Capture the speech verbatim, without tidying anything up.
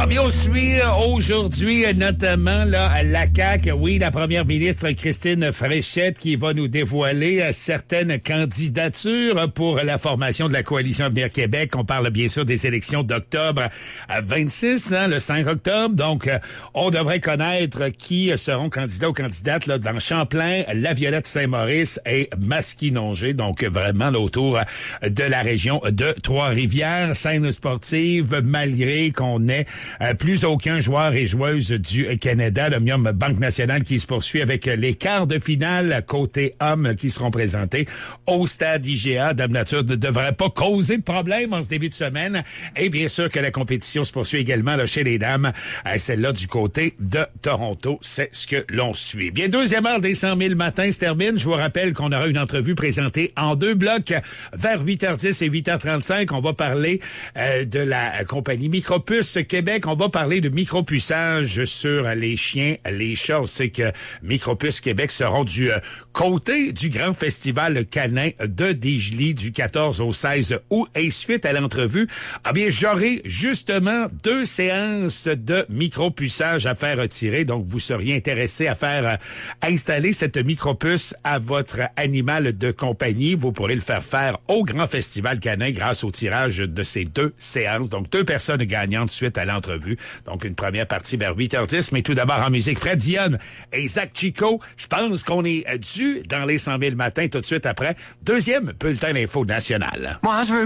bien, on suit aujourd'hui notamment là, la C A Q, oui, la première ministre Christine Fréchette qui va nous dévoiler certaines candidatures pour la formation de la coalition Avenir Québec. On parle bien sûr des élections d'octobre vingt-six, hein, le cinq octobre. Donc, on devrait connaître qui seront candidats ou candidates là, dans Champlain, La Violette, Saint-Maurice et Masquinongé. Donc, vraiment là, autour de la région de Trois-Rivières. Scène sportive, malgré qu'on n'ait euh, plus aucun joueur et joueuse du Canada. L'Omnium Banque Nationale qui se poursuit avec les quarts de finale côté hommes qui seront présentés au stade I G A. Dame Nature ne devrait pas causer de problème en ce début de semaine. Et bien sûr que la compétition se poursuit également là, chez les dames. Euh, celle-là du côté de Toronto, c'est ce que l'on suit. Bien, deuxième heure des cent mille matins se termine. Je vous rappelle qu'on aura une entrevue présentée en deux blocs vers huit heures dix et huit heures trente-cinq. On va parler euh, de la compagnie Micropuce Québec. On va parler de micropuçage sur les chiens, les chats. On sait que Micropuce Québec seront du euh, côté du grand festival canin de Desjely du quatorze au seize août. Et suite à l'entrevue, ah bien, j'aurai justement deux séances de micropuçage à faire retirer. Donc, vous seriez intéressé à faire euh, installer cette micropuce à votre animal de compagnie. Vous pourrez le faire faire au grand festival canin grâce au tirage de ces deux séances. Donc, deux personnes gagnantes suite à l'entrevue. Donc, une première partie vers huit heures dix. Mais tout d'abord, en musique, Fred Dionne et Zach Chico. Je pense qu'on est dû dans les cent mille matins tout de suite après. Deuxième bulletin d'info national. Moi, je veux